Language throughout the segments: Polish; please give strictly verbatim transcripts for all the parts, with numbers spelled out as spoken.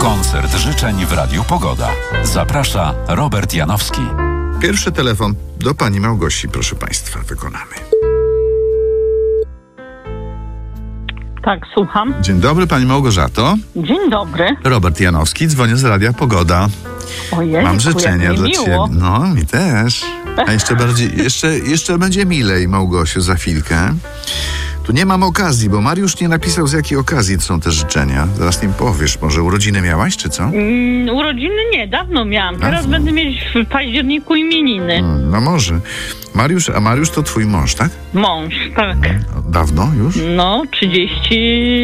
Koncert życzeń w Radiu Pogoda. Zaprasza Robert Janowski. Pierwszy telefon do pani Małgosi, proszę państwa, wykonamy. Tak, słucham. Dzień dobry, pani Małgorzato. Dzień dobry. Robert Janowski, dzwonię z Radia Pogoda. Ojej, Mam życzenia dla ciebie. No, mi też. A jeszcze bardziej, jeszcze, jeszcze będzie milej, Małgosiu, za chwilkę. Tu nie mam okazji, bo Mariusz nie napisał, z jakiej okazji są te życzenia. Zaraz nim powiesz. Może urodziny miałaś, czy co? Mm, urodziny nie, dawno miałam. Teraz Dawno. będę mieć w październiku imieniny. Hmm, no może. Mariusz, a Mariusz to twój mąż, tak? Mąż, tak. Dawno już? No, trzydzieści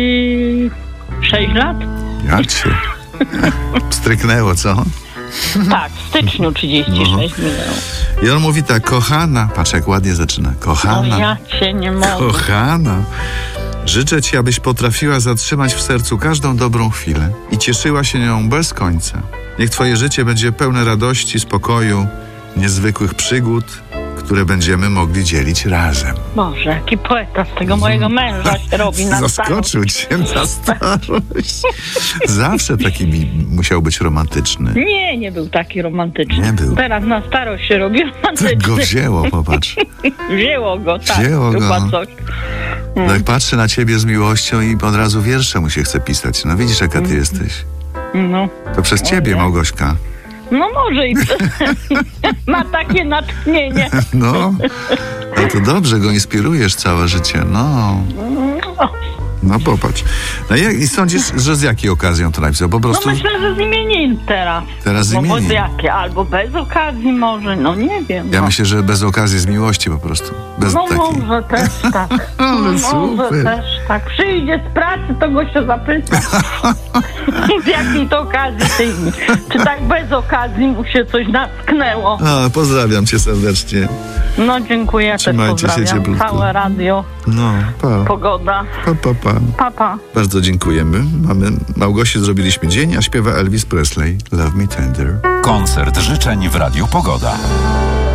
sześć lat? Ja cię. Stryknęło, co? Tak, w styczniu trzydzieści sześć No. minęło. I on mówi tak, kochana, patrz jak ładnie zaczyna, kochana, No ja cię nie mogę. kochana, życzę ci, abyś potrafiła zatrzymać w sercu każdą dobrą chwilę i cieszyła się nią bez końca. Niech twoje życie będzie pełne radości, spokoju, niezwykłych przygód, które będziemy mogli dzielić razem. Boże, jaki poeta z tego mojego męża się robi na Zaskoczył cię na starość. Zawsze taki mi musiał być romantyczny. Nie, nie był taki romantyczny. Nie był. Teraz na starość się robi romantyczny. Tak go wzięło, popatrz. Wzięło go, tak. Wzięło go. Chyba coś. Tak patrzy na ciebie z miłością i od razu wiersze mu się chce pisać. No widzisz, jaka ty jesteś. No. To przez ciebie, Małgośka. No może i ma takie natchnienie. No, no to dobrze, go inspirujesz całe życie. No, no popatrz. No jak, i sądzisz, że z jakiej okazji on to napisał? Po No prostu myślę, że z imienin teraz. teraz z No bo z imienin. jakie? Albo bez okazji może, no nie wiem. Ja no. myślę, że bez okazji, z miłości po prostu. Bez No takiej. może też tak. Ale No, super. może też tak. Przyjdzie z pracy, to go się zapyta. Z jakiej to okazji ty, czy tak bez okazji mu się coś natknęło. A, pozdrawiam cię serdecznie. No dziękuję, ja też Trzymajcie się pozdrawiam. cieplutko. Całe radio, No, pa, pogoda. pa, pa, pa. Papa. Bardzo dziękujemy. Mamy Małgosi zrobiliśmy dzień, a śpiewa Elvis Presley. Love Me Tender. Koncert życzeń w Radiu Pogoda.